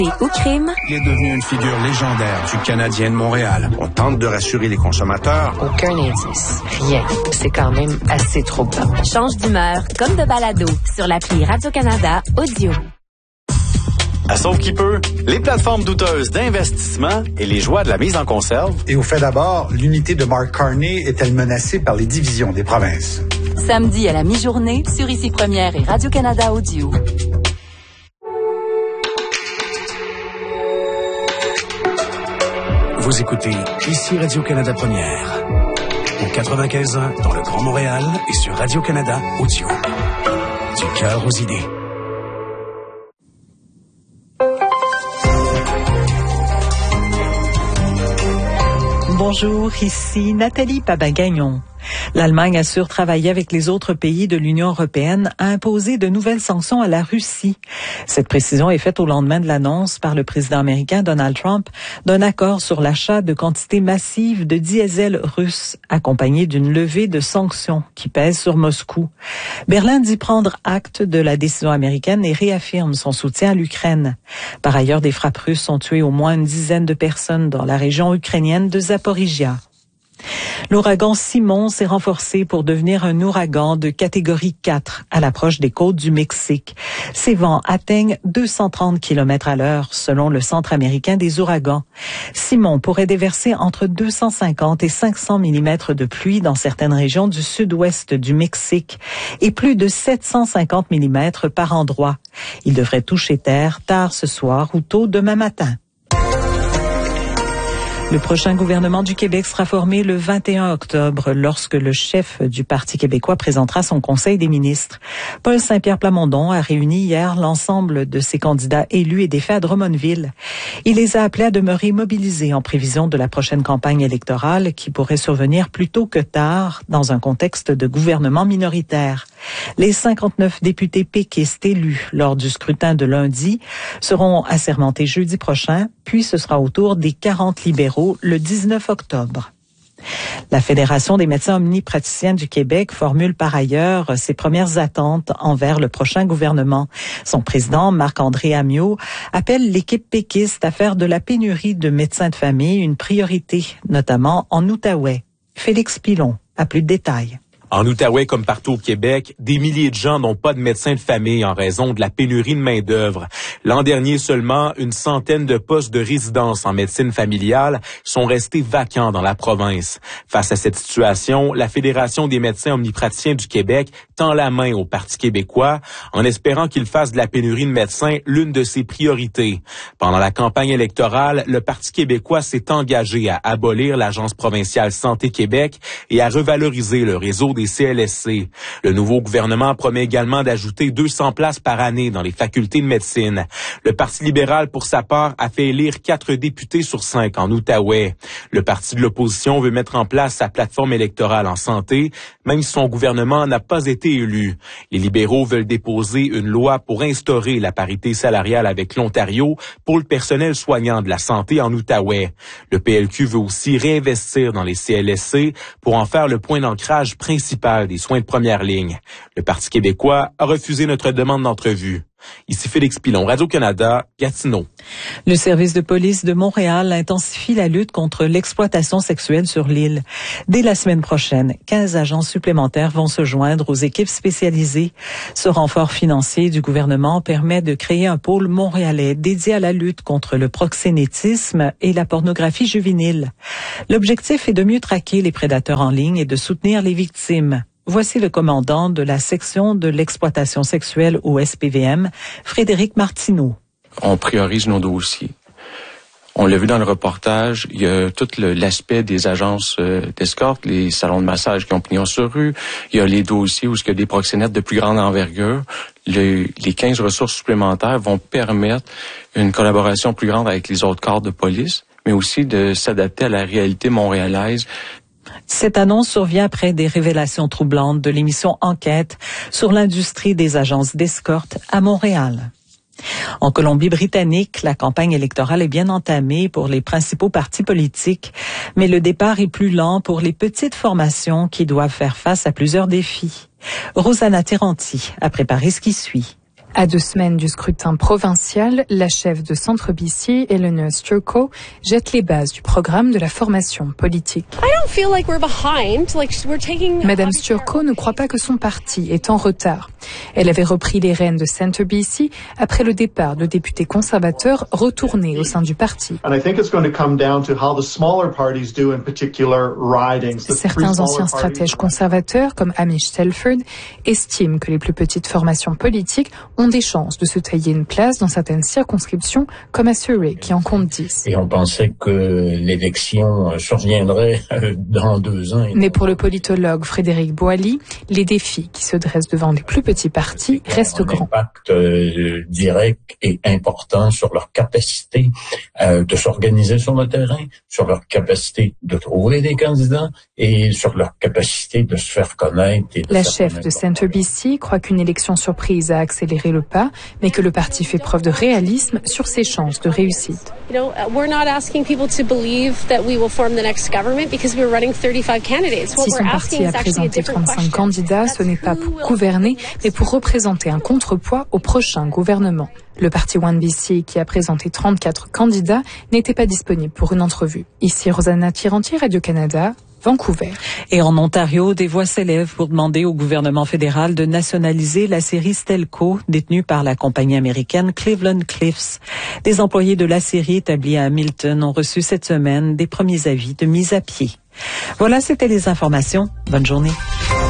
Au crime. Il est devenu une figure légendaire du Canadien de Montréal. On tente de rassurer les consommateurs. Aucun indice. Rien. C'est quand même assez troublant. Change d'humeur comme de balado sur l'appli Radio-Canada Audio. À Sauve qui peut, les plateformes douteuses d'investissement et les joies de la mise en conserve. Et au fait d'abord, l'unité de Mark Carney est-elle menacée par les divisions des provinces? Samedi à la mi-journée sur Ici Première et Radio-Canada Audio. Vous écoutez Ici Radio-Canada Première. Au 95.1 dans le Grand Montréal et sur Radio-Canada Audio. Du cœur aux idées. Bonjour, ici Nathalie Papagagnon. L'Allemagne assure travailler avec les autres pays de l'Union européenne à imposer de nouvelles sanctions à la Russie. Cette précision est faite au lendemain de l'annonce par le président américain Donald Trump d'un accord sur l'achat de quantités massives de diesel russe, accompagné d'une levée de sanctions qui pèse sur Moscou. Berlin dit prendre acte de la décision américaine et réaffirme son soutien à l'Ukraine. Par ailleurs, des frappes russes ont tué au moins une dizaine de personnes dans la région ukrainienne de Zaporizhia. L'ouragan Simon s'est renforcé pour devenir un ouragan de catégorie 4 à l'approche des côtes du Mexique. Ses vents atteignent 230 km/h selon le Centre américain des ouragans. Simon pourrait déverser entre 250 et 500 mm de pluie dans certaines régions du sud-ouest du Mexique et plus de 750 mm par endroit. Il devrait toucher terre tard ce soir ou tôt demain matin. Le prochain gouvernement du Québec sera formé le 21 octobre lorsque le chef du Parti québécois présentera son Conseil des ministres. Paul Saint-Pierre Plamondon a réuni hier l'ensemble de ses candidats élus et défaits à Drummondville. Il les a appelés à demeurer mobilisés en prévision de la prochaine campagne électorale qui pourrait survenir plus tôt que tard dans un contexte de gouvernement minoritaire. Les 59 députés péquistes élus lors du scrutin de lundi seront assermentés jeudi prochain, puis ce sera au tour des 40 libéraux le 19 octobre. La Fédération des médecins omnipraticiens du Québec formule par ailleurs ses premières attentes envers le prochain gouvernement. Son président, Marc-André Ammiot, appelle l'équipe péquiste à faire de la pénurie de médecins de famille une priorité, notamment en Outaouais. Félix Pilon a plus de détails. En Outaouais, comme partout au Québec, des milliers de gens n'ont pas de médecin de famille en raison de la pénurie de main-d'œuvre. L'an dernier seulement, une centaine de postes de résidence en médecine familiale sont restés vacants dans la province. Face à cette situation, la Fédération des médecins omnipraticiens du Québec tend la main au Parti québécois en espérant qu'il fasse de la pénurie de médecins l'une de ses priorités. Pendant la campagne électorale, le Parti québécois s'est engagé à abolir l'Agence provinciale Santé Québec et à revaloriser le réseau des CLSC. Le nouveau gouvernement promet également d'ajouter 200 places par année dans les facultés de médecine. Le Parti libéral, pour sa part, a fait élire 4 députés sur 5 en Outaouais. Le parti de l'opposition veut mettre en place sa plateforme électorale en santé, même si son gouvernement n'a pas été élu. Les libéraux veulent déposer une loi pour instaurer la parité salariale avec l'Ontario pour le personnel soignant de la santé en Outaouais. Le PLQ veut aussi réinvestir dans les CLSC pour en faire le point d'ancrage principal des soins de première ligne. Le Parti québécois a refusé notre demande d'entrevue. Ici Félix Pilon, Radio-Canada, Gatineau. Le service de police de Montréal intensifie la lutte contre l'exploitation sexuelle sur l'île. Dès la semaine prochaine, 15 agents supplémentaires vont se joindre aux équipes spécialisées. Ce renfort financier du gouvernement permet de créer un pôle montréalais dédié à la lutte contre le proxénétisme et la pornographie juvénile. L'objectif est de mieux traquer les prédateurs en ligne et de soutenir les victimes. Voici le commandant de la section de l'exploitation sexuelle au SPVM, Frédéric Martineau. On priorise nos dossiers. On l'a vu dans le reportage, il y a tout l'aspect des agences d'escorte, les salons de massage qui ont pignon sur rue. Il y a les dossiers où il y a des proxénètes de plus grande envergure. Les 15 ressources supplémentaires vont permettre une collaboration plus grande avec les autres corps de police, mais aussi de s'adapter à la réalité montréalaise. Cette annonce survient après des révélations troublantes de l'émission Enquête sur l'industrie des agences d'escorte à Montréal. En Colombie-Britannique, la campagne électorale est bien entamée pour les principaux partis politiques, mais le départ est plus lent pour les petites formations qui doivent faire face à plusieurs défis. Rosanna Terranti a préparé ce qui suit. À 2 semaines du scrutin provincial, la chef de Centre BC, Eleanor Sturckow, jette les bases du programme de la formation politique. Madame Sturckow ne croit pas que son parti est en retard. Elle avait repris les rênes de Centre BC après le départ de députés conservateurs retournés au sein du parti. Certains anciens stratèges conservateurs, comme Hamish Telford, estiment que les plus petites formations politiques ont des chances de se tailler une place dans certaines circonscriptions, comme à Surrey, qui en compte 10. Et on pensait que l'élection surviendrait dans 2 ans. Mais pour le politologue Frédéric Boilly, les défis qui se dressent devant les plus petits partis restent grands. L'impact direct et important sur leur capacité de s'organiser sur le terrain, sur leur capacité de trouver des candidats et sur leur capacité de se faire connaître. La chef de Centre BC croit qu'une élection surprise a accéléré le pas, mais que le parti fait preuve de réalisme sur ses chances de réussite. Si son parti a présenté 35 candidats, ce n'est pas pour gouverner, mais pour représenter un contrepoids au prochain gouvernement. Le parti One BC, qui a présenté 34 candidats, n'était pas disponible pour une entrevue. Ici Rosanna Tiranti, Radio-Canada, Vancouver. Et en Ontario, des voix s'élèvent pour demander au gouvernement fédéral de nationaliser la série Stelco, détenue par la compagnie américaine Cleveland Cliffs. Des employés de la série établis à Hamilton ont reçu cette semaine des premiers avis de mise à pied. Voilà, c'était les informations. Bonne journée.